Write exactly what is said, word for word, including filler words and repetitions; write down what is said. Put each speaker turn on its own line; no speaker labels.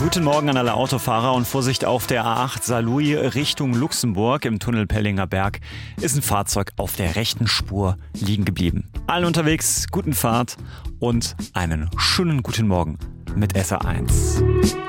Guten Morgen an alle Autofahrer und Vorsicht auf der A acht Saarlouis Richtung Luxemburg. Im Tunnel Pellinger Berg ist ein Fahrzeug auf der rechten Spur liegen geblieben. Allen unterwegs, guten Fahrt und einen schönen guten Morgen mit S R eins.